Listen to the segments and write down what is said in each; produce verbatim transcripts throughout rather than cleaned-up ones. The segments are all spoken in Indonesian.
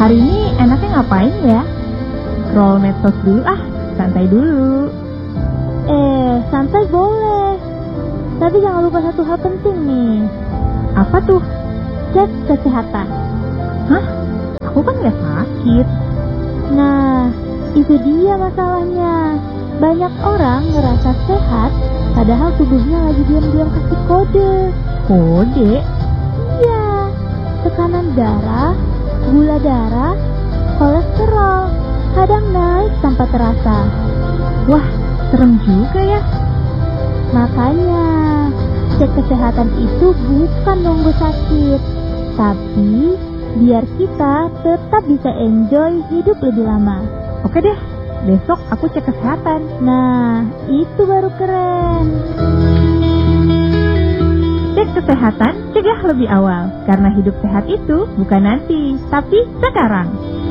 Hari ini enaknya ngapain ya? Scroll medsos dulu ah, santai dulu. Eh, santai boleh. Tapi jangan lupa satu hal penting nih. Apa tuh? Cek kesehatan. Hah? Aku kan gak sakit. Nah, itu dia masalahnya. Banyak orang ngerasa sehat, padahal tubuhnya lagi diam-diam kasih kode. Kode? Iya, tekanan darah, gula darah, kolesterol, kadang naik tanpa terasa. Wah, serem juga ya. Makanya, cek kesehatan itu bukan nunggu sakit, tapi biar kita tetap bisa enjoy hidup lebih lama. Oke deh, besok aku cek kesehatan. Nah, itu baru keren. Cek kesehatan, cegah lebih awal. Karena hidup sehat itu bukan nanti, tapi sekarang.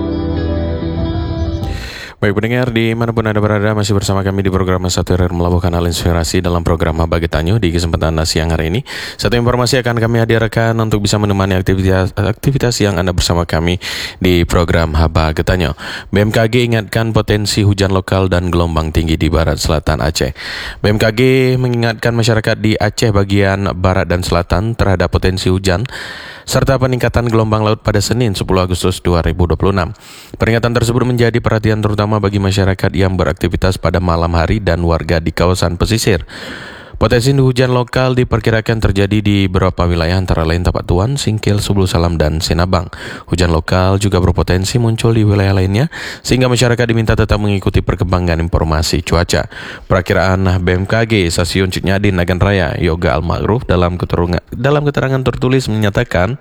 Baik pendengar, dimanapun Anda berada, masih bersama kami di program Satu R R melabuhkan hal inspirasi dalam program Bagi Tanyo. Di kesempatan siang hari ini, satu informasi akan kami hadirkan untuk bisa menemani aktivitas, aktivitas yang Anda bersama kami di program Bagi Tanyo. B M K G ingatkan potensi hujan lokal dan gelombang tinggi di barat selatan Aceh. B M K G mengingatkan masyarakat di Aceh bagian barat dan selatan terhadap potensi hujan serta peningkatan gelombang laut pada Senin sepuluh Agustus dua ribu dua puluh enam. Peringatan tersebut menjadi perhatian terutama bagi masyarakat yang beraktivitas pada malam hari dan warga di kawasan pesisir. Potensi hujan lokal diperkirakan terjadi di beberapa wilayah antara lain Tapak Tuan, Singkil, Subulu Salam, dan Sinabang. Hujan lokal juga berpotensi muncul di wilayah lainnya, sehingga masyarakat diminta tetap mengikuti perkembangan informasi cuaca. Perakiraan B M K G Stasiun Citnyadi Nagan Raya, Yoga Al-Ma'ruf dalam keterangan, dalam keterangan tertulis menyatakan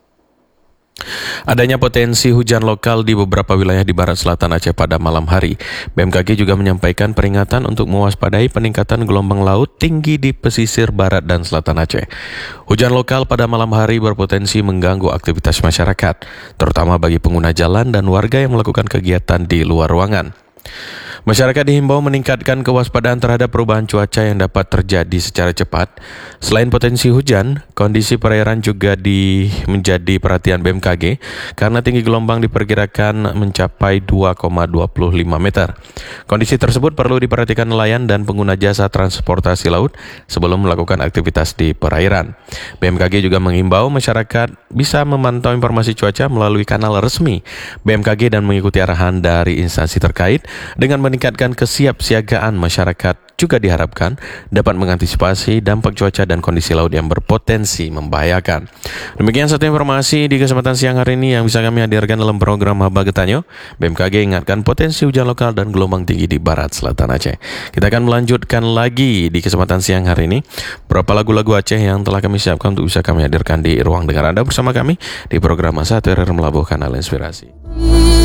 adanya potensi hujan lokal di beberapa wilayah di barat selatan Aceh pada malam hari. B M K G juga menyampaikan peringatan untuk mewaspadai peningkatan gelombang laut tinggi di pesisir barat dan selatan Aceh. Hujan lokal pada malam hari berpotensi mengganggu aktivitas masyarakat, terutama bagi pengguna jalan dan warga yang melakukan kegiatan di luar ruangan. Masyarakat dihimbau meningkatkan kewaspadaan terhadap perubahan cuaca yang dapat terjadi secara cepat. Selain potensi hujan, kondisi perairan juga di, menjadi perhatian B M K G karena tinggi gelombang diperkirakan mencapai dua koma dua lima meter. Kondisi tersebut perlu diperhatikan nelayan dan pengguna jasa transportasi laut sebelum melakukan aktivitas di perairan. B M K G juga mengimbau masyarakat bisa memantau informasi cuaca melalui kanal resmi B M K G dan mengikuti arahan dari instansi terkait dengan meningkatkan kesiapsiagaan masyarakat juga diharapkan dapat mengantisipasi dampak cuaca dan kondisi laut yang berpotensi membahayakan. Demikian satu informasi di kesempatan siang hari ini yang bisa kami hadirkan dalam program Bagi Tanyo. B M K G ingatkan potensi hujan lokal dan gelombang tinggi di barat selatan Aceh. Kita akan melanjutkan lagi di kesempatan siang hari ini beberapa lagu-lagu Aceh yang telah kami siapkan untuk bisa kami hadirkan di ruang dengar Anda bersama kami di program Satu R R melabuhkan hal inspirasi.